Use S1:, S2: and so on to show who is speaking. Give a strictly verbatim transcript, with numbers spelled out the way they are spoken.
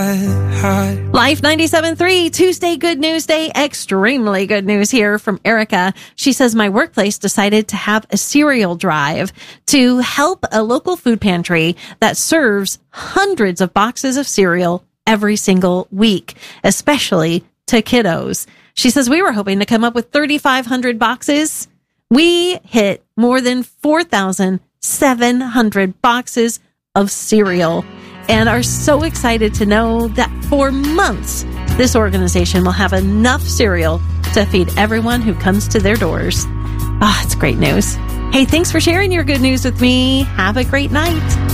S1: Life ninety-seven point three, Tuesday Good News Day. Extremely good news here from Erica. She says, my workplace decided to have a cereal drive to help a local food pantry that serves hundreds of boxes of cereal every single week, especially to kiddos. She says, we were hoping to come up with thirty-five hundred boxes. We hit more than four thousand seven hundred boxes of cereal and are so excited to know that for months, this organization will have enough cereal to feed everyone who comes to their doors. Ah, oh, it's great news. Hey, thanks for sharing your good news with me. Have a great night.